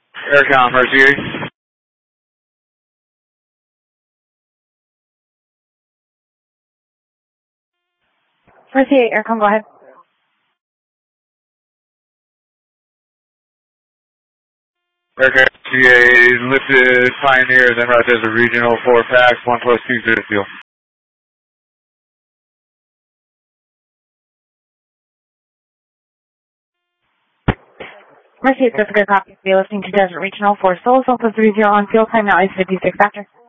Aircom, Mercy. Mercy, Aircom, go ahead. Aircraft CA listed Pioneer, then route as a regional 4 PAX 1+2 fuel. Mercy, it's Jessica, copy. Be listening to Desert Regional 4 Soul, Delta 30 on field time now is 56 after.